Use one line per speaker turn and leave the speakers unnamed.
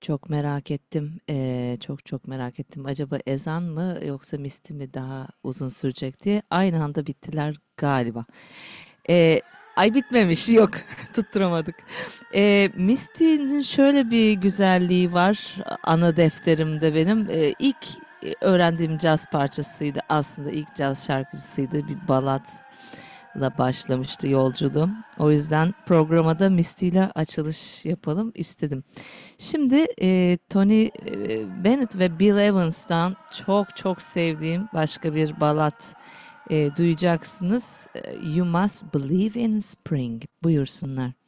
Çok merak ettim. Çok çok merak ettim. Acaba ezan mı yoksa Misty mi daha uzun sürecek diye. Aynı anda bittiler galiba. Ee, Ay bitmemiş. Yok. Tutturamadık. Misty'nin şöyle bir güzelliği var. Ana defterimde benim. İlk öğrendiğim caz parçasıydı. Aslında ilk caz şarkıcısıydı. Bir balatla başlamıştı yolculuğum. O yüzden programa da Misty ile açılış yapalım istedim. Şimdi Tony Bennett ve Bill Evans'tan çok çok sevdiğim başka bir balat duyacaksınız. You Must Believe in Spring. Buyursunlar.